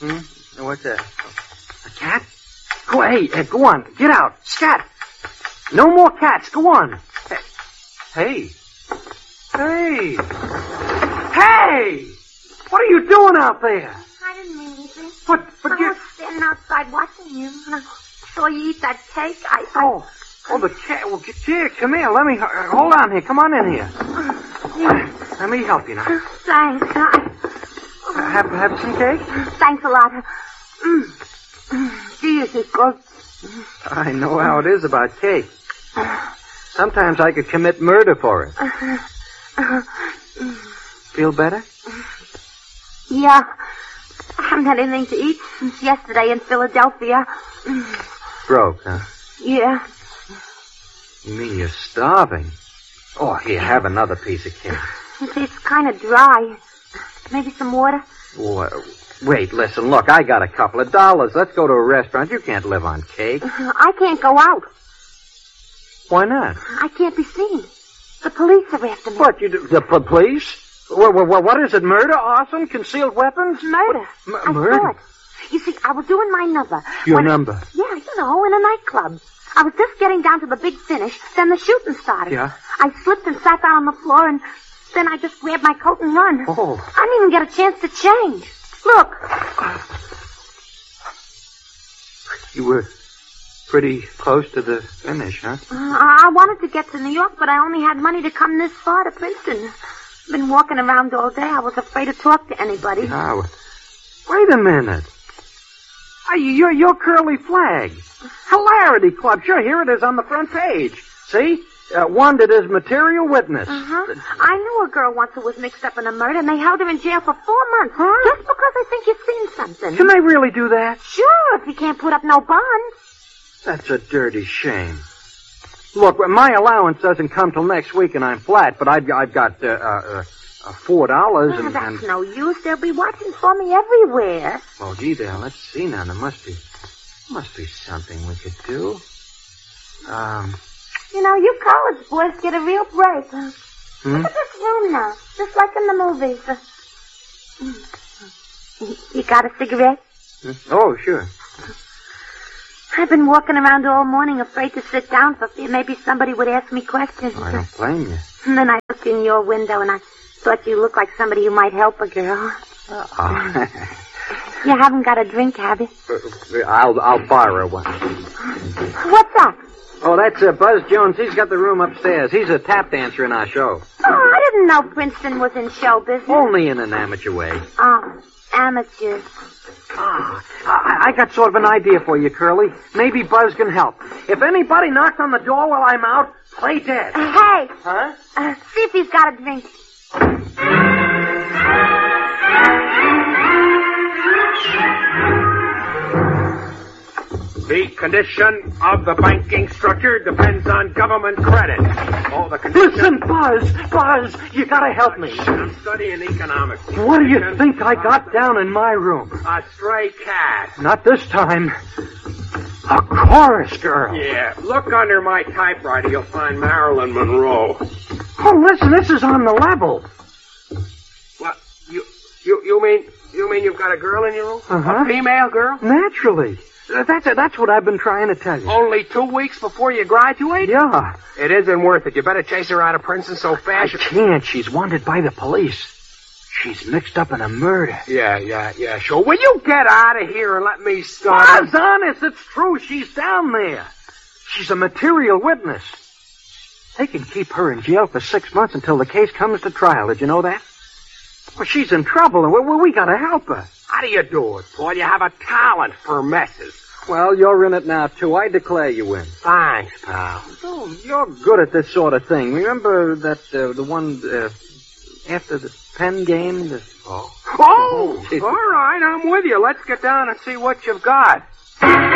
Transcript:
What's that? A cat? Go on. Get out. Scat. No more cats. Go on. Hey. Hey! What are you doing out there? I didn't mean anything. But I you... was standing outside watching you, and I saw you eat that cake. Oh, the cat. Well, here, come here. Let me... hold on here. Come on in here. Let me help you now. Thanks. Have some cake? Thanks a lot. Geez, it's good. I know how it is about cake. Sometimes I could commit murder for it. Feel better? Yeah. I haven't had anything to eat since yesterday in Philadelphia. Broke, huh? Yeah. You mean you're starving? Oh, here, have another piece of cake. It's kind of dry. Maybe some water? Wait, listen, look, I got a couple of dollars. Let's go to a restaurant. You can't live on cake. I can't go out. Why not? I can't be seen. The police are after me. What, the police? What is it, murder, arson, concealed weapons? Murder. Murder? I saw it. You see, I was doing my number. Your number? Yeah, in a nightclub. I was just getting down to the big finish, then the shooting started. Yeah? I slipped and sat down on the floor, and then I just grabbed my coat and run. Oh. I didn't even get a chance to change. Look. You were pretty close to the finish, huh? I wanted to get to New York, but I only had money to come this far to Princeton. Been walking around all day. I was afraid to talk to anybody. Oh, wait a minute. You're Curly Flag. Hilarity Club. Sure, here it is on the front page. See? Wanted as material witness. I knew a girl once who was mixed up in a murder, and they held her in jail for 4 months. Huh? Just because they think you've seen something. Can they really do that? Sure, if you can't put up no bond. That's a dirty shame. Look, my allowance doesn't come till next week, and I'm flat, but I've got $4 and... That's no use. They'll be watching for me everywhere. Well, gee, there. Let's see now. There must be something we could do. You college boys get a real break. Look at this room now, just like in the movies. You got a cigarette? Oh, sure. I've been walking around all morning afraid to sit down for fear maybe somebody would ask me questions. I don't blame you. And then I looked in your window and I thought you looked like somebody who might help a girl. You haven't got a drink, have you? I'll borrow one. What's that? Oh, that's Buzz Jones. He's got the room upstairs. He's a tap dancer in our show. Oh, I didn't know Princeton was in show business. Only in an amateur way. Oh, amateurs. I got sort of an idea for you, Curly. Maybe Buzz can help. If anybody knocks on the door while I'm out, play dead. Hey. Huh? See if he's got a drink. The condition of the banking structure depends on government credit. Oh, the condition... Listen, Buzz, you gotta help me. I'm studying economics. What do you think I got down in my room? A stray cat. Not this time. A chorus girl. Yeah, look under my typewriter. You'll find Marilyn Monroe. Oh, listen, this is on the level. What? You mean you've got a girl in your room? Uh-huh. A female girl? Naturally. That's what I've been trying to tell you. Only 2 weeks before you graduate? Yeah. It isn't worth it. You better chase her out of Princeton so fast. I can't. She's wanted by the police. She's mixed up in a murder. Yeah, sure. Will you get out of here and let me start? Buzz, honest, it's true. She's down there. She's a material witness. They can keep her in jail for 6 months until the case comes to trial. Did you know that? Well, she's in trouble, and we gotta help her. How do you do it, Paul? You have a talent for messes. Well, you're in it now, too. I declare you win. Thanks, pal. Oh, you're good at this sort of thing. Remember that, the one, after the pen game? All right, I'm with you. Let's get down and see what you've got.